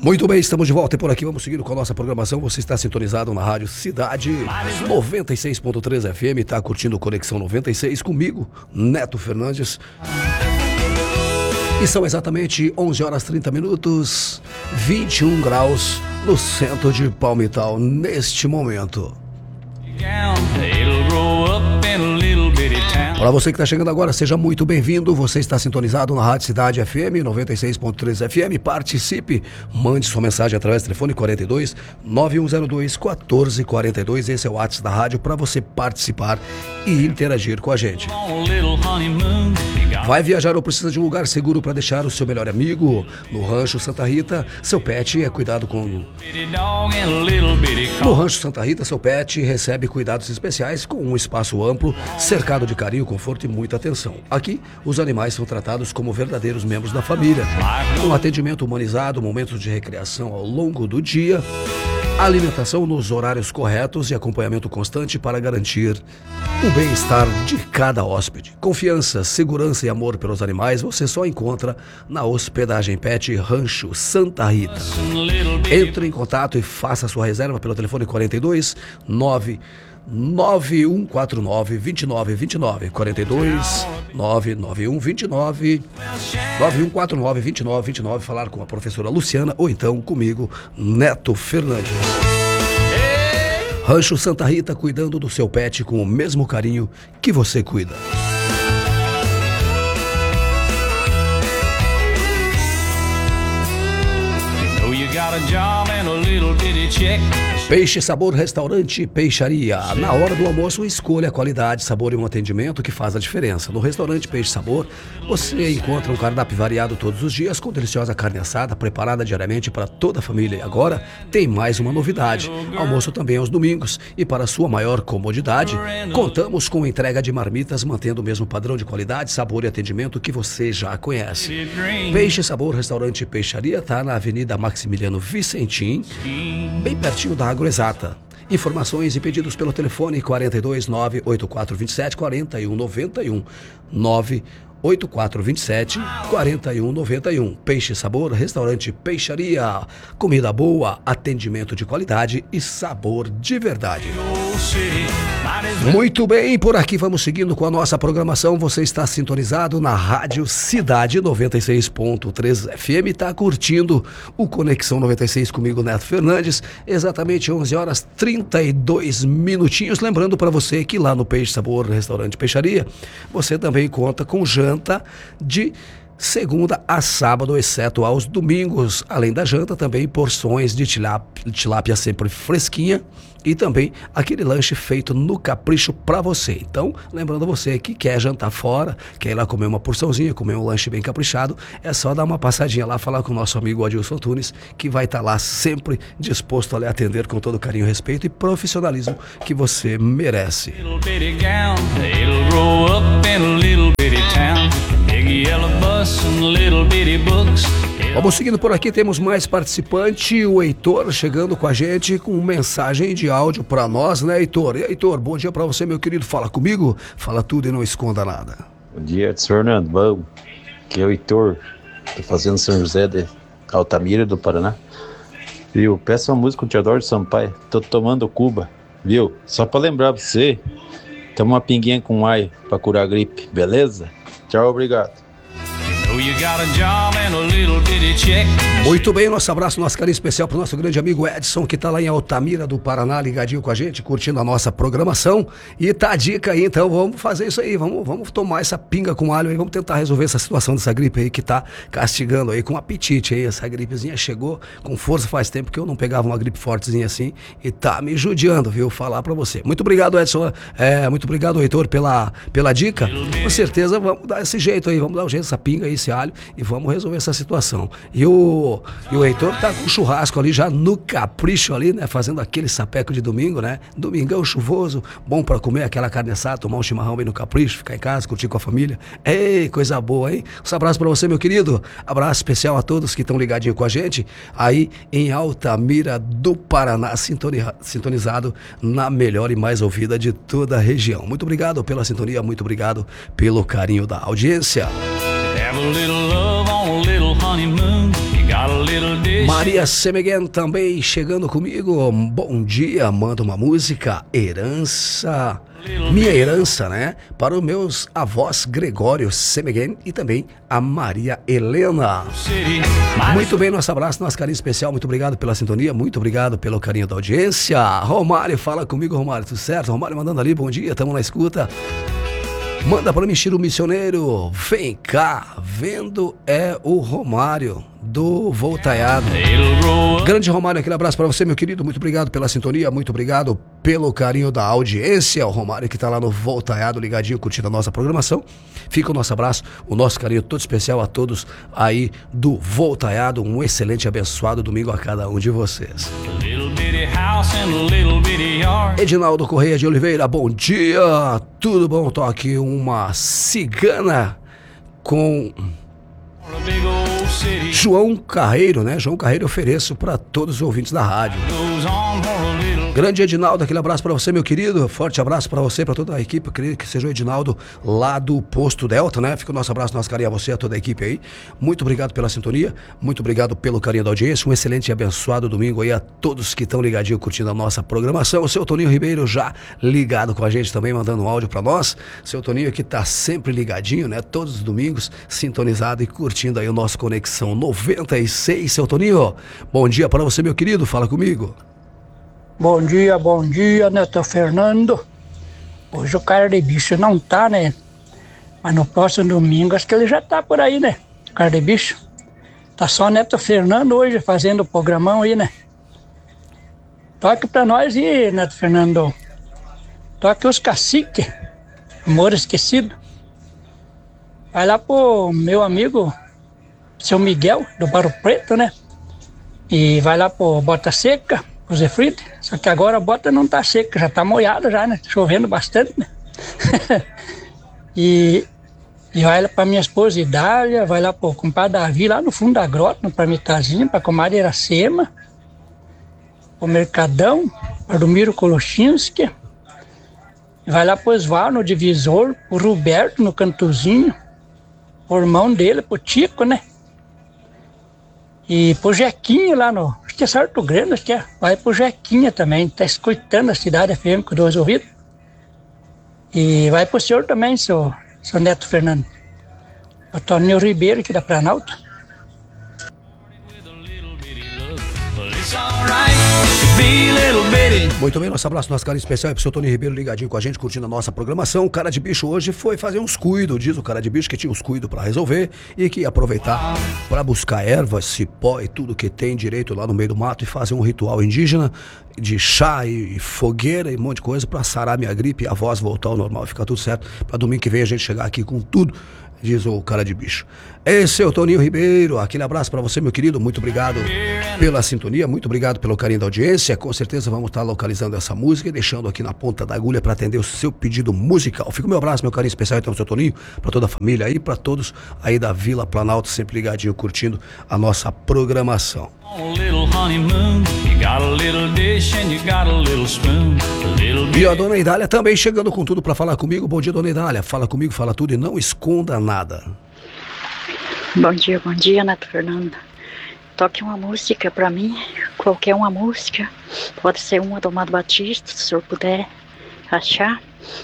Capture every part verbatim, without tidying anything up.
Muito bem, estamos de volta e por aqui vamos seguindo com a nossa programação. Você está sintonizado na Rádio Cidade noventa e seis ponto três F M, está curtindo Conexão noventa e seis comigo, Neto Fernandes. E são exatamente onze horas e trinta minutos, vinte e um graus no centro de Palmital neste momento. Olá, você que está chegando agora, seja muito bem-vindo. Você está sintonizado na Rádio Cidade F M noventa e seis ponto três F M. Participe, mande sua mensagem através do telefone quarenta e dois, nove um zero dois, quatorze quarenta e dois. Esse é o WhatsApp da rádio para você participar e interagir com a gente. Vai viajar ou precisa de um lugar seguro para deixar o seu melhor amigo? No Rancho Santa Rita, seu pet é cuidado com... No Rancho Santa Rita, seu pet recebe cuidados especiais com um espaço amplo, cercado de carinho, conforto e muita atenção. Aqui, os animais são tratados como verdadeiros membros da família, com atendimento humanizado, momentos de recreação ao longo do dia, alimentação nos horários corretos e acompanhamento constante para garantir o bem-estar de cada hóspede. Confiança, segurança e amor pelos animais você só encontra na Hospedagem Pet Rancho Santa Rita. Entre em contato e faça sua reserva pelo telefone quarenta e dois, nove nove um quatro nove, dois nove dois nove, quarenta e dois, nove nove um dois nove, nove um quatro nove, dois nove dois nove, falar com a professora Luciana ou então comigo, Neto Fernandes. Rancho Santa Rita, cuidando do seu pet com o mesmo carinho que você cuida. Peixe Sabor Restaurante Peixaria. Na hora do almoço, escolha a qualidade, sabor e um atendimento que faz a diferença. No restaurante Peixe Sabor, você encontra um cardápio variado todos os dias, com deliciosa carne assada, preparada diariamente para toda a família. E agora, tem mais uma novidade. Almoço também aos domingos. E para sua maior comodidade, contamos com entrega de marmitas, mantendo o mesmo padrão de qualidade, sabor e atendimento que você já conhece. Peixe Sabor Restaurante Peixaria está na Avenida Maximiliano Vicentim, bem pertinho da Agroexata. Informações e pedidos pelo telefone quarenta e dois, nove oito quatro dois sete, quarenta e um noventa e um, nove oito quatro dois sete, quarenta e um noventa e um. Peixe Sabor Restaurante Peixaria. Comida boa, atendimento de qualidade e sabor de verdade. Muito bem, por aqui vamos seguindo com a nossa programação. Você está sintonizado na Rádio Cidade noventa e seis ponto três F M, está curtindo o Conexão noventa e seis comigo, Neto Fernandes, exatamente onze horas e trinta e dois minutinhos. Lembrando para você que lá no Peixe Sabor Restaurante Peixaria, você também conta com janta de segunda a sábado, exceto aos domingos. Além da janta, também porções de tilápia, tilápia sempre fresquinha e também aquele lanche feito no capricho para você. Então, lembrando você que quer jantar fora, quer ir lá comer uma porçãozinha, comer um lanche bem caprichado, é só dar uma passadinha lá, falar com o nosso amigo Adilson Tunes, que vai estar lá sempre disposto a lhe atender com todo carinho, respeito e profissionalismo que você merece. Vamos seguindo por aqui, temos mais participante, o Heitor chegando com a gente com mensagem de áudio para nós, né, Heitor? E Heitor, bom dia para você, meu querido, fala comigo, fala tudo e não esconda nada. Bom dia, Fernando, bom, aqui é o Heitor, tô fazendo São José de Altamira do Paraná, viu, peça uma música com o Teodoro Sampaio, tô tomando Cuba, viu, só para lembrar pra você, toma uma pinguinha com ai para curar a gripe, beleza? Tchau, obrigado. Muito bem, nosso abraço, nosso carinho especial para o nosso grande amigo Edson, que está lá em Altamira do Paraná, ligadinho com a gente, curtindo a nossa programação. E tá a dica aí, então vamos fazer isso aí, vamos, vamos tomar essa pinga com alho aí, vamos tentar resolver essa situação dessa gripe aí que tá castigando aí com apetite aí. Essa gripezinha chegou com força, faz tempo que eu não pegava uma gripe fortezinha assim e tá me judiando, viu? Falar para você. Muito obrigado, Edson, é, muito obrigado, Heitor, pela, pela dica. Com certeza vamos dar esse jeito aí, vamos dar um jeito essa pinga aí, esse alho, e vamos resolver essa situação. E o, e o Heitor tá com churrasco ali já no capricho ali, né? Fazendo aquele sapeco de domingo, né? Domingão chuvoso, bom pra comer aquela carne assada, tomar um chimarrão bem no capricho, ficar em casa, curtir com a família. Ei, coisa boa, hein? Um abraço pra você, meu querido. Abraço especial a todos que estão ligadinhos com a gente aí em Altamira do Paraná, sintoniza, sintonizado na melhor e mais ouvida de toda a região. Muito obrigado pela sintonia, muito obrigado pelo carinho da audiência. Maria Semeguén também chegando comigo. Bom dia, manda uma música, Herança, Minha Herança, né? Para os meus avós Gregório Semeguén e também a Maria Helena. Muito bem, nosso abraço, nosso carinho especial. Muito obrigado pela sintonia, muito obrigado pelo carinho da audiência. Romário, fala comigo, Romário, tudo certo? Romário mandando ali, bom dia, tamo na escuta. Manda para mim, Chiro Missioneiro, vem cá, vendo é o Romário do Voltaiado. Grande Romário, aquele abraço para você, meu querido, muito obrigado pela sintonia, muito obrigado pelo carinho da audiência. O Romário que tá lá no Voltaiado, ligadinho, curtindo a nossa programação. Fica o nosso abraço, o nosso carinho todo especial a todos aí do Voltaiado. Um excelente, abençoado domingo a cada um de vocês. Edinaldo Correia de Oliveira, bom dia, tudo bom? Tô aqui uma cigana com João Carreiro, né? João Carreiro, ofereço para todos os ouvintes da rádio. Grande Edinaldo, aquele abraço para você, meu querido. Forte abraço para você, para toda a equipe. Eu queria que seja o Edinaldo lá do Posto Delta, né? Fica o nosso abraço, nosso carinho a você, a toda a equipe aí. Muito obrigado pela sintonia, muito obrigado pelo carinho da audiência. Um excelente e abençoado domingo aí a todos que estão ligadinhos curtindo a nossa programação. O seu Toninho Ribeiro já ligado com a gente também, mandando um áudio para nós. Seu Toninho que tá sempre ligadinho, né? Todos os domingos, sintonizado e curtindo aí o nosso Conexão noventa e seis. Seu Toninho, bom dia para você, meu querido. Fala comigo. Bom dia, bom dia, Neto Fernando. Hoje o cara de bicho não tá, né? Mas no próximo domingo acho que ele já tá por aí, né? O cara de bicho. Tá só Neto Fernando hoje fazendo o programão aí, né? Toque pra nós aí, Neto Fernando. Toque os caciques. Amor esquecido. Vai lá pro meu amigo, seu Miguel, do Barro Preto, né? E vai lá pro Bota Seca, o Zé Frito, só que agora a bota não tá seca, já tá molhada já, né? Chovendo bastante, né? e, e vai lá pra minha esposa Idália, vai lá pro compadre Davi, lá no fundo da grota, no Parmitazinho, pra comadre Iracema, pro Mercadão, pra Domiro Kolochinski, vai lá pro Osvaldo, no Divisor, pro Roberto, no Cantozinho, o irmão dele, pro Tico, né? E pro Jequinho lá no... Acho que é Sarto Grande, acho que é. Vai pro Jequinha também, tá escutando a Cidade F M com dois ouvidos. E vai pro senhor também, seu, seu Neto Fernando. O Toninho Ribeiro, aqui da Planalto. Muito bem, nosso abraço, nosso carinho especial é pro seu Tony Ribeiro ligadinho com a gente, curtindo a nossa programação. O cara de bicho hoje foi fazer uns cuidos, diz o cara de bicho que tinha uns cuidos pra resolver e que ia aproveitar pra buscar ervas, cipó e tudo que tem direito lá no meio do mato e fazer um ritual indígena de chá e fogueira e um monte de coisa pra sarar minha gripe e a voz voltar ao normal, ficar tudo certo, pra domingo que vem a gente chegar aqui com tudo, diz o cara de bicho. Esse é o Toninho Ribeiro, aquele abraço pra você, meu querido, muito obrigado pela sintonia, muito obrigado pelo carinho da audiência. Com certeza vamos estar localizando essa música e deixando aqui na ponta da agulha para atender o seu pedido musical. Fica o meu abraço, meu carinho especial então, seu Toninho, para toda a família aí, para todos aí da Vila Planalto, sempre ligadinho, curtindo a nossa programação. E a dona Idália também chegando com tudo para falar comigo. Bom dia, dona Idália, fala comigo, fala tudo e não esconda nada. Bom dia, bom dia, Neto Fernando. Toque uma música pra mim, qualquer uma música, pode ser uma do Amado Batista, se o senhor puder achar.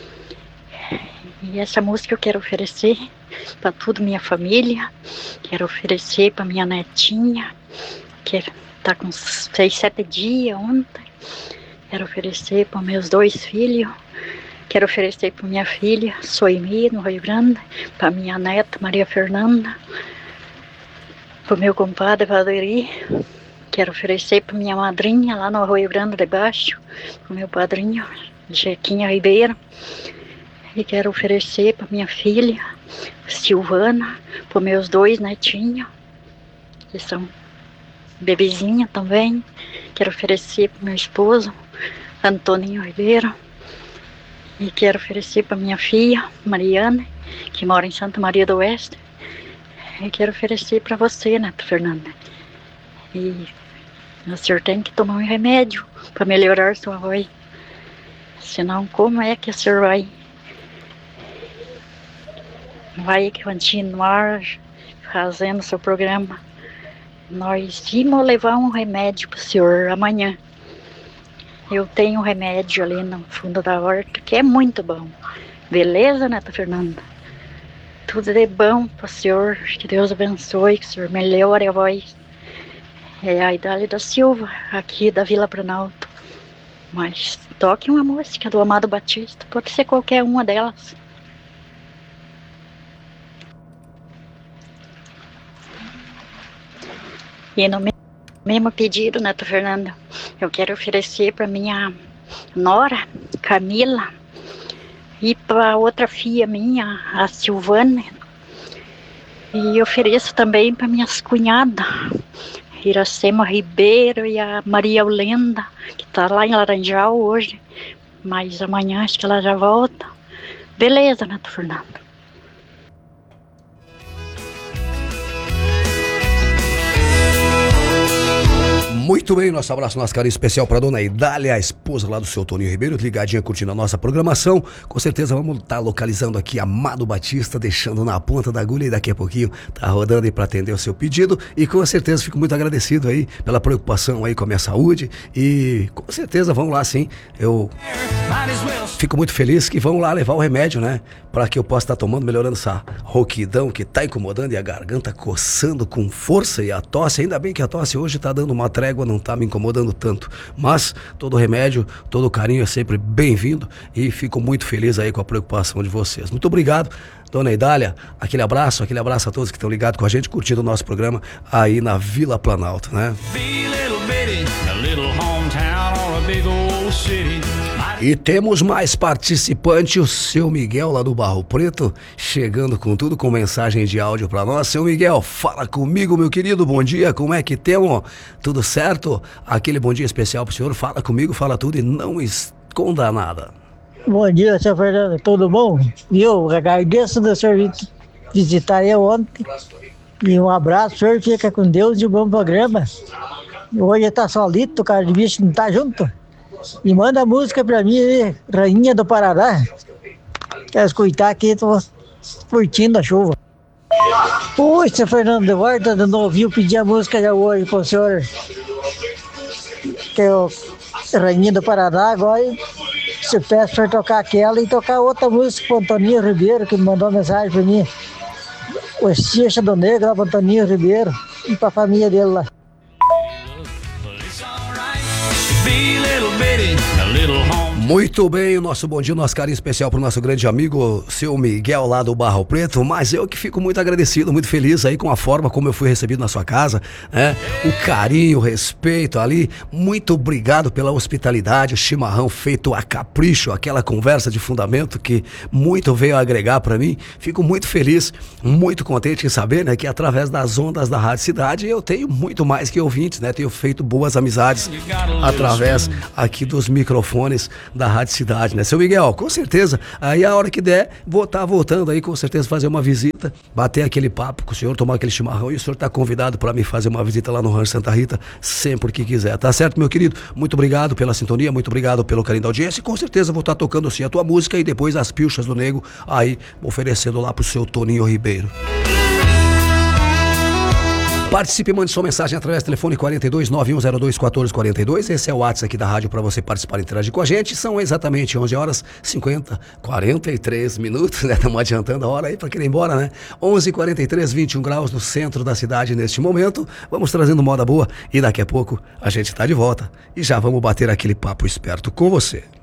E essa música eu quero oferecer para toda minha família, quero oferecer para minha netinha, que tá com seis, sete dias ontem, quero oferecer para meus dois filhos, quero oferecer para minha filha, Soimi, no Rio Grande, para minha neta, Maria Fernanda, para o meu compadre Valderi, quero oferecer para minha madrinha lá no Rio Grande de Baixo, para o meu padrinho, Jequinha Ribeiro, e quero oferecer para minha filha, Silvana, para meus dois netinhos, que são bebezinha também, quero oferecer para meu esposo, Antoninho Ribeiro, e quero oferecer para minha filha, Mariane, que mora em Santa Maria do Oeste. E quero oferecer para você, Neto Fernanda. E o senhor tem que tomar um remédio para melhorar sua voz. Senão, como é que o senhor vai, vai continuar fazendo seu programa? nós íamos levar um remédio pro senhor amanhã. Eu tenho um remédio ali no fundo da horta que é muito bom. Beleza, Neta Fernanda? Tudo de bom pro senhor. Que Deus abençoe, que o senhor melhore a voz. É a Idália da Silva, aqui da Vila Planalto. Mas toque uma música do Amado Batista. Pode ser qualquer uma delas. E no mesmo pedido, Neta Fernanda, eu quero oferecer para minha nora, Camila, e para outra filha minha, a Silvana. E ofereço também para minhas cunhadas, Iracema Ribeiro e a Maria Olenda, que está lá em Laranjal hoje, mas amanhã acho que ela já volta. Beleza, Neta Fernanda? Muito bem, nosso abraço, nosso carinho especial para dona Idália, a esposa lá do seu Toninho Ribeiro, ligadinha curtindo a nossa programação. Com certeza vamos estar tá localizando aqui Amado Batista, deixando na ponta da agulha, e daqui a pouquinho tá rodando aí para atender o seu pedido. E com certeza fico muito agradecido aí pela preocupação aí com a minha saúde, e com certeza vamos lá sim. Eu fico muito feliz que vão lá levar o remédio, né? Para que eu possa estar tá tomando, melhorando essa rouquidão que tá incomodando e a garganta coçando com força, e a tosse, ainda bem que a tosse hoje tá dando uma trégua, não tá me incomodando tanto, mas todo remédio, todo carinho é sempre bem-vindo, e fico muito feliz aí com a preocupação de vocês. Muito obrigado, dona Idália, aquele abraço, aquele abraço a todos que estão ligados com a gente, curtindo o nosso programa aí na Vila Planalto, né? E temos mais participante, o seu Miguel lá do Barro Preto, chegando com tudo, com mensagem de áudio para nós. Seu Miguel, fala comigo, meu querido, bom dia, como é que temos? Tudo certo? Aquele bom dia especial pro senhor, fala comigo, fala tudo e não esconda nada. Bom dia, seu Fernando, tudo bom? Eu agradeço do senhor visitar eu ontem, e um abraço, o senhor fica com Deus e um bom programa. Hoje tá solito, o cara de bicho não tá junto. E manda música pra mim, Rainha do Paraná. Quero escutar aqui, tô curtindo a chuva. Puxa, Fernando Horta, de novo, eu pedi a música já hoje pro senhor, que é o Rainha do Paraná. Agora se peço pra tocar aquela e tocar outra música pro Antoninho Ribeiro, que me mandou mensagem pra mim. O Xixa do Negro, pro Antoninho Ribeiro, e pra família dele lá. Muito bem, o nosso bom dia, o nosso carinho especial pro nosso grande amigo, seu Miguel lá do Barro Preto, mas eu que fico muito agradecido, muito feliz aí com a forma como eu fui recebido na sua casa, né? O carinho, o respeito ali, muito obrigado pela hospitalidade, o chimarrão feito a capricho, aquela conversa de fundamento que muito veio agregar pra mim. Fico muito feliz, muito contente em saber, né, que através das ondas da Rádio Cidade eu tenho muito mais que ouvintes, né? Tenho feito boas amizades através aqui dos microfones da Rádio Cidade, né, seu Miguel? Com certeza, aí a hora que der, vou estar tá voltando aí, com certeza, fazer uma visita, bater aquele papo com o senhor, tomar aquele chimarrão, e o senhor está convidado para me fazer uma visita lá no Rancho Santa Rita, sempre que quiser, tá certo, meu querido? Muito obrigado pela sintonia, muito obrigado pelo carinho da audiência, e com certeza vou estar tá tocando sim a tua música, e depois as pilchas do Nego, aí oferecendo lá pro seu Toninho Ribeiro. Participe, mande sua mensagem através do telefone quarenta e dois, nove um zero dois, quatorze quarenta e dois. Esse é o WhatsApp aqui da rádio para você participar e interagir com a gente. São exatamente onze horas cinquenta, quarenta e três minutos, né? Estamos adiantando a hora aí para querer ir embora, né? onze e quarenta e três, vinte e um graus no centro da cidade neste momento. Vamos trazendo moda boa e daqui a pouco a gente está de volta. E já vamos bater aquele papo esperto com você.